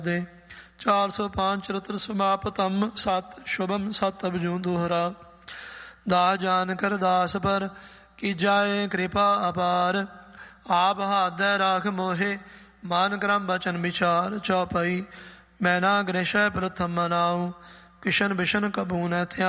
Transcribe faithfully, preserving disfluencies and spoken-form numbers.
ਦੇ ਚਾਰ ਸੌ ਪੰਜ ਚਰਿਤ੍ਰ ਸਮਾਪਤਮ ਸਤ ਸ਼ੁਭਮ ਸਤ ਅਬਜੂ ਦੋਹਰਾ। ਦਾ ਜਾਨ ਕਰ ਦਾਸ ਪਰ ਕੀ ਜਾਏ ਕਿਰਪਾ ਅਪਾਰ। ਆਪ ਹਾਦੈ ਰਾਖ ਮੋਹੇ ਮਨ ਕਰਮ ਬਚਨ ਵਿਚਾਰ। ਚੌਪਈ ਮੈਂ ਨਾ ਗ੍ਰਹਿ ਪ੍ਰਥਮ ਮਨਾਉ ਕਿਸ਼ਨ ਬਿਸ਼ਨ ਕਬੂ ਨ ਥਿਆ।